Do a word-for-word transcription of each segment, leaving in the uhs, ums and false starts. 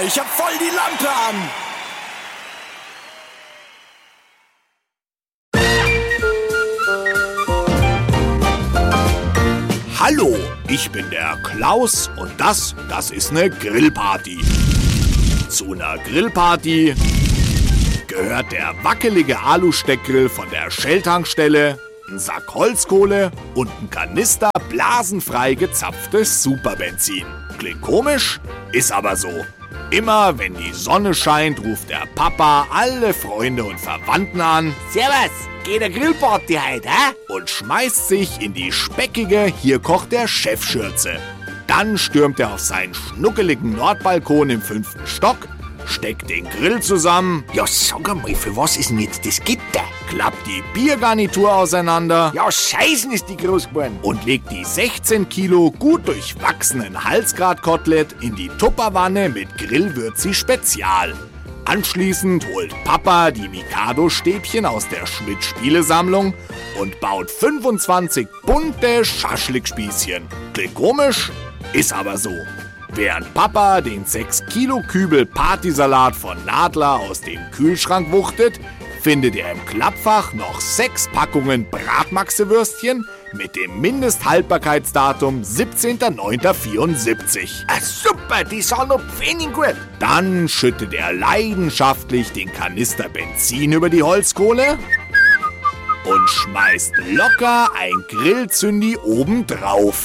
ich hab voll die Lampe an. Hallo, ich bin der Klaus und das, das ist eine Grillparty. Zu einer Grillparty gehört der wackelige Alusteckgrill von der Shell-Tankstelle, ein Sack Holzkohle und ein Kanister blasenfrei gezapftes Superbenzin. Klingt komisch, ist aber so. Immer wenn die Sonne scheint, ruft der Papa alle Freunde und Verwandten an. Servus, geht der Grillparty heute, hä? Und schmeißt sich in die speckige Hier kocht der Chef-Schürze. Dann stürmt er auf seinen schnuckeligen Nordbalkon im fünften Stock, steckt den Grill zusammen. Ja, sag einmal, für was ist denn jetzt das Gitter? Klappt die Biergarnitur auseinander. Ja, scheißen ist die groß geworden. Und legt die sechzehn Kilo gut durchwachsenen Halsgratkotelett in die Tupperwanne mit Grillwürzi Spezial. Anschließend holt Papa die Mikado-Stäbchen aus der Schmidt-Spielesammlung und baut fünfundzwanzig bunte Schaschlikspießchen. Klingt komisch, ist aber so. Während Papa den sechs Kilo Kübel Partysalat von Nadler aus dem Kühlschrank wuchtet, findet er im Klappfach noch sechs Packungen Bratmaxewürstchen mit dem Mindesthaltbarkeitsdatum siebzehnter neunter vierundsiebzig. Ah, super, die sind noch pfennig gut. Dann schüttet er leidenschaftlich den Kanister Benzin über die Holzkohle und schmeißt locker ein Grillzündi obendrauf.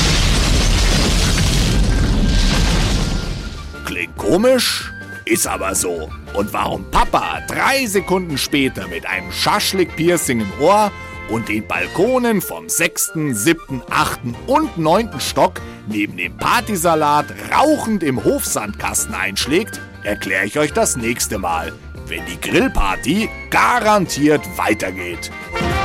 Klingt komisch, ist aber so. Und warum Papa drei Sekunden später mit einem Schaschlik-Piercing im Ohr und den Balkonen vom sechsten, siebten, achten und neunten Stock neben dem Partysalat rauchend im Hofsandkasten einschlägt, erkläre ich euch das nächste Mal, wenn die Grillparty garantiert weitergeht.